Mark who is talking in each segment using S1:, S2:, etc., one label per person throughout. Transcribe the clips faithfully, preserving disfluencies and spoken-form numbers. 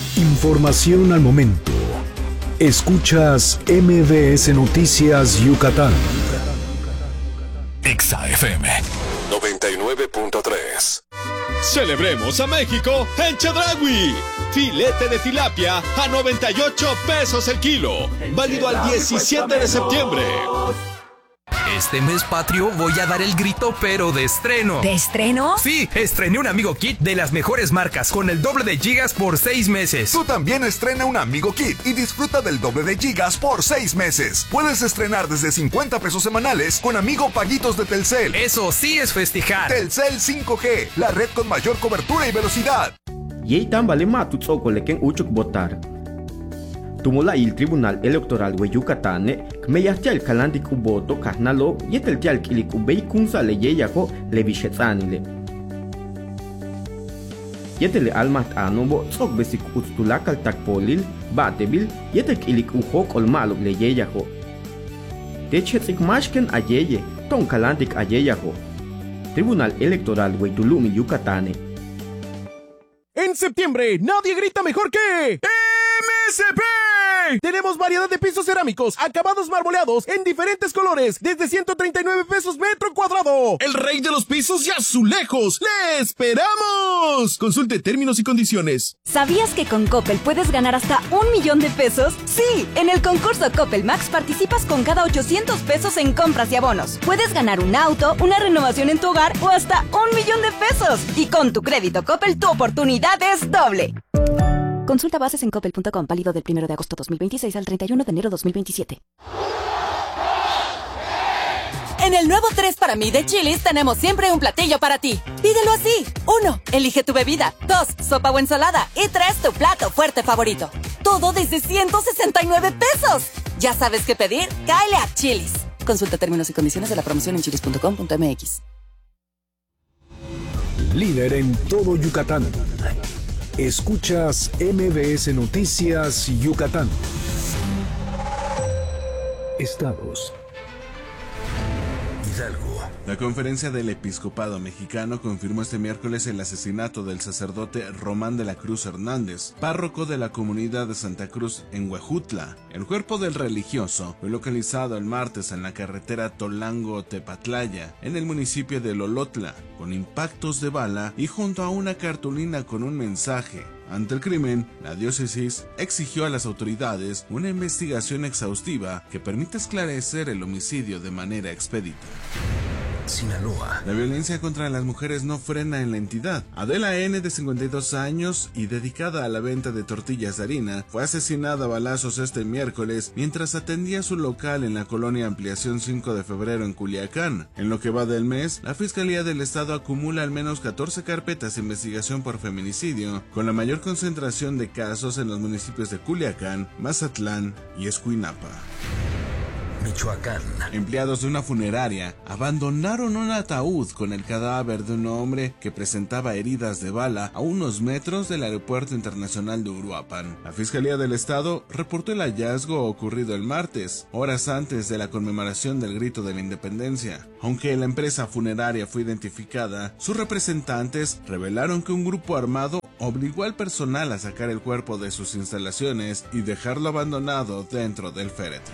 S1: Información al momento. Escuchas M V S Noticias Yucatán.
S2: Exa F M noventa y nueve punto tres.
S3: Celebremos a México en Chedraui. Filete de tilapia a noventa y ocho pesos el kilo. Válido al diecisiete de septiembre.
S4: Este mes patrio voy a dar el grito, pero de estreno.
S5: ¿De estreno?
S4: Sí, estrené un Amigo Kit de las mejores marcas con el doble de gigas por seis meses.
S6: Tú también estrena un Amigo Kit y disfruta del doble de gigas por seis meses. Puedes estrenar desde cincuenta pesos semanales con Amigo Paguitos de Telcel.
S4: Eso sí es festejar.
S6: Telcel cinco G, la red con mayor cobertura y velocidad.
S7: Yeitan vale matu tsoko leken uchuk votar. Tumula il Tribunal Electoral we Yucatán, kmeyahtia el kalandik uboto kahnalo yetel tial kilik ubei kunsa le yeyako le vishetsanile. Yetel almat anobo tsok besik ustulakal takpolil batebil yetel kilik uhok olmalo le yeyako. Techetsik mashken ayeye, ton kalandik ayeyako. Tribunal Electoral we Tulumi Yucatán.
S8: En septiembre, nadie grita mejor que M S P. Tenemos variedad de pisos cerámicos, acabados marmoleados en diferentes colores, desde ciento treinta y nueve pesos metro cuadrado. El rey de los pisos y azulejos. ¡Le esperamos! Consulte términos y condiciones.
S5: ¿Sabías que con Coppel puedes ganar hasta un millón de pesos? Sí, en el concurso Coppel Max participas con cada ochocientos pesos en compras y abonos. Puedes ganar un auto, una renovación en tu hogar o hasta un millón de pesos. Y con tu crédito Coppel, tu oportunidad es doble. Consulta bases en coppel punto com, válido del primero de agosto dos mil veintiséis al treinta y uno de enero dos mil veintisiete.
S9: En el nuevo tres para mí de Chili's tenemos siempre un platillo para ti. Pídelo así. uno. Elige tu bebida. dos. Sopa o ensalada. Y tres. Tu plato fuerte favorito. Todo desde ciento sesenta y nueve pesos. ¿Ya sabes qué pedir? Cáele a Chili's. Consulta términos y condiciones de la promoción en chilis punto com punto m x.
S1: Líder en todo Yucatán. Escuchas M V S Noticias Yucatán. Estados.
S10: Hidalgo. La Conferencia del Episcopado Mexicano confirmó este miércoles el asesinato del sacerdote Román de la Cruz Hernández, párroco de la comunidad de Santa Cruz en Huejutla. El cuerpo del religioso fue localizado el martes en la carretera Tolango-Tepatlaya, en el municipio de Lolotla, con impactos de bala y junto a una cartulina con un mensaje. Ante el crimen, la diócesis exigió a las autoridades una investigación exhaustiva que permita esclarecer el homicidio de manera expedita.
S2: Sinaloa.
S10: La violencia contra las mujeres no frena en la entidad. Adela N., de cincuenta y dos años y dedicada a la venta de tortillas de harina, fue asesinada a balazos este miércoles mientras atendía su local en la colonia Ampliación cinco de febrero en Culiacán. En lo que va del mes, la Fiscalía del Estado acumula al menos catorce carpetas de investigación por feminicidio, con la mayor concentración de casos en los municipios de Culiacán, Mazatlán y Escuinapa.
S2: Michoacán.
S10: Empleados de una funeraria abandonaron un ataúd con el cadáver de un hombre que presentaba heridas de bala a unos metros del Aeropuerto Internacional de Uruapan. La Fiscalía del Estado reportó el hallazgo ocurrido el martes, horas antes de la conmemoración del Grito de la Independencia. Aunque la empresa funeraria fue identificada, sus representantes revelaron que un grupo armado obligó al personal a sacar el cuerpo de sus instalaciones y dejarlo abandonado dentro del féretro.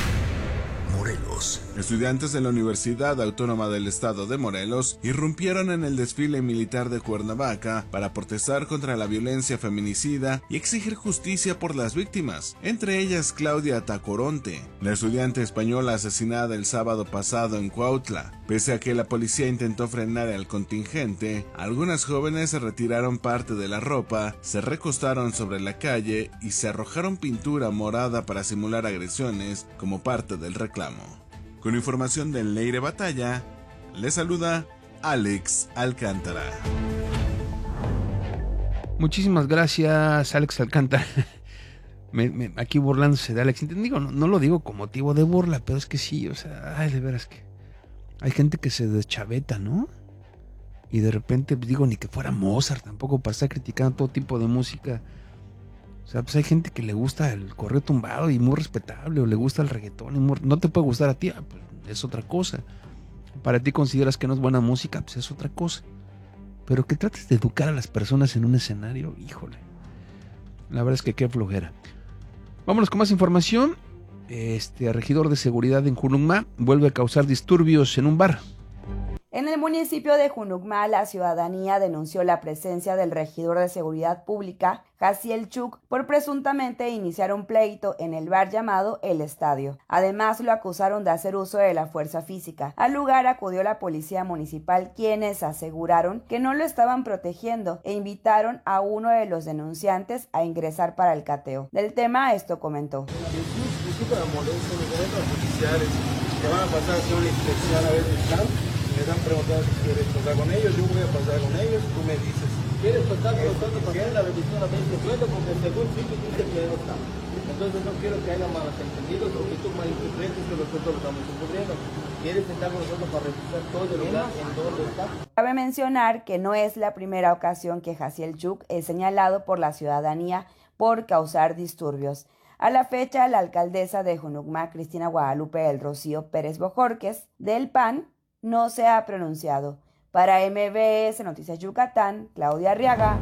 S2: Morelos.
S10: Estudiantes de la Universidad Autónoma del Estado de Morelos irrumpieron en el desfile militar de Cuernavaca para protestar contra la violencia feminicida y exigir justicia por las víctimas, entre ellas Claudia Tacoronte, la estudiante española asesinada el sábado pasado en Cuautla. Pese a que la policía intentó frenar al contingente, algunas jóvenes se retiraron parte de la ropa, se recostaron sobre la calle y se arrojaron pintura morada para simular agresiones como parte del reclamo. Con información de Leire Batalla, le saluda Alex Alcántara.
S11: Muchísimas gracias, Alex Alcántara. me, me, aquí burlándose de Alex. Digo, no, no lo digo con motivo de burla, pero es que sí, o sea, ay, de veras que hay gente que se deschaveta, ¿no? Y de repente, digo, ni que fuera Mozart tampoco para estar criticando todo tipo de música. O sea, pues hay gente que le gusta el correo tumbado y muy respetable, o le gusta el reggaetón y muy... no te puede gustar a ti, pues es otra cosa. Para ti consideras que no es buena música, pues es otra cosa. Pero que trates de educar a las personas en un escenario, híjole. La verdad es que qué flojera. Vámonos con más información. Este regidor de seguridad en Junucmá vuelve a causar disturbios en un bar.
S12: En el municipio de Junucmá, la ciudadanía denunció la presencia del regidor de Seguridad Pública, Jaciel Chuk, por presuntamente iniciar un pleito en el bar llamado El Estadio. Además, lo acusaron de hacer uso de la fuerza física. Al lugar acudió la policía municipal, quienes aseguraron que no lo estaban protegiendo e invitaron a uno de los denunciantes a ingresar para el cateo. Del tema, esto comentó.
S13: Que van a pasar a hacer una inspección a ver el plan, me han preguntado si quieres pasar con ellos, yo voy a pasar con ellos, tú me dices. ¿Quieres pasar con nosotros para hacer la revisión a veinte sueldo? Porque según sí que dice que no está. Entonces no quiero que haya malos entendidos o que tú malinterpretes que nosotros lo estamos ocurriendo. ¿Quieres estar con nosotros para revisar todo el lugar en dónde está?
S12: Cabe mencionar que no es la primera ocasión que Jaciel Chuk es señalado por la ciudadanía por causar disturbios. A la fecha, la alcaldesa de Junucmá, Cristina Guadalupe del Rocío Pérez Bojorquez, del P A N, no se ha pronunciado. Para M B S Noticias Yucatán, Claudia Arriaga.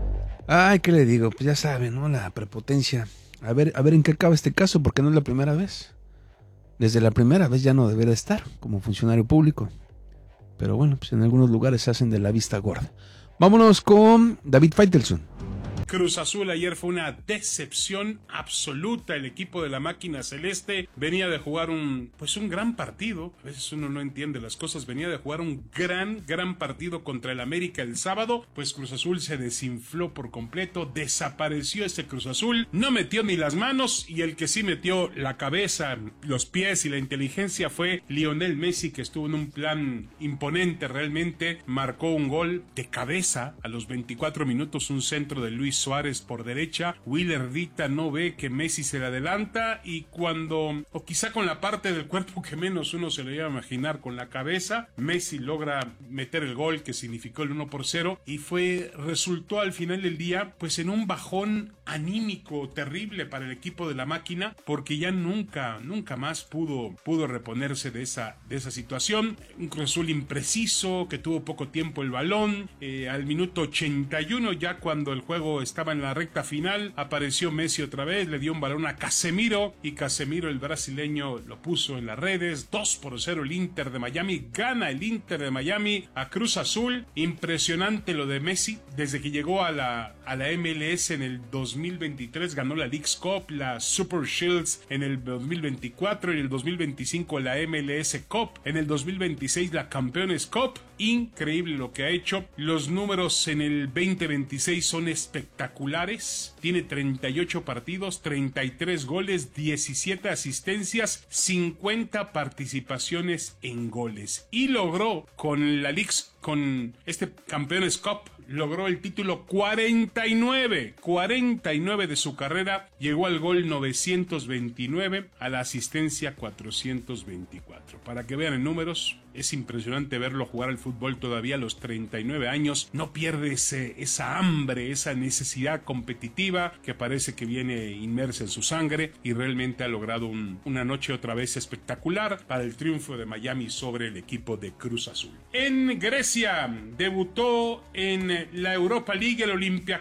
S11: Ay, ¿qué le digo? Pues ya saben, ¿no? La prepotencia. A ver, a ver en qué acaba este caso, porque no es la primera vez. Desde la primera vez ya no debería estar como funcionario público. Pero bueno, pues en algunos lugares se hacen de la vista gorda. Vámonos con David Faitelson.
S14: Cruz Azul ayer fue una decepción absoluta. El equipo de la máquina celeste venía de jugar un, pues un gran partido. A veces uno no entiende las cosas. Venía de jugar un gran, gran partido contra el América el sábado. Pues Cruz Azul se desinfló por completo. Desapareció este Cruz Azul. No metió ni las manos. Y el que sí metió la cabeza, los pies y la inteligencia fue Lionel Messi, que estuvo en un plan imponente realmente. Marcó un gol de cabeza a los veinticuatro minutos. Un centro de Luis Suárez por derecha. Willer Dita no ve que Messi se le adelanta y cuando, o quizá con la parte del cuerpo que menos uno se le iba a imaginar, con la cabeza, Messi logra meter el gol que significó el uno por cero y fue, resultó al final del día pues en un bajón anímico terrible para el equipo de la máquina, porque ya nunca, nunca más pudo, pudo reponerse de esa, de esa situación. Un Cruz Azul impreciso, que tuvo poco tiempo el balón. Eh, al minuto ochenta y uno, ya cuando el juego estaba en la recta final, apareció Messi otra vez, le dio un balón a Casemiro y Casemiro, el brasileño, lo puso en las redes. Dos por cero el Inter de Miami, gana el Inter de Miami a Cruz Azul. Impresionante lo de Messi, desde que llegó a la, a la M L S en el dos mil veintitrés, ganó la Leagues Cup, la Super Shields en el dos mil veinticuatro, en el dos mil veinticinco la M L S Cup, en el dos mil veintiséis la Campeones Cup. Increíble lo que ha hecho. Los números en el veinte veintiséis son espectaculares. Tiene treinta y ocho partidos, treinta y tres goles, diecisiete asistencias, cincuenta participaciones en goles. Y logró con la Leagues, con este Campeones Cup, logró el título cuarenta y nueve, cuarenta y nueve de su carrera. Llegó al gol novecientos veintinueve, a la asistencia cuatrocientos veinticuatro. Para que vean en números, es impresionante verlo jugar al fútbol todavía a los treinta y nueve años. No pierde ese, esa hambre, esa necesidad competitiva que parece que viene inmersa en su sangre, y realmente ha logrado un, una noche otra vez espectacular para el triunfo de Miami sobre el equipo de Cruz Azul. En Grecia debutó en la Europa League el Olympiacos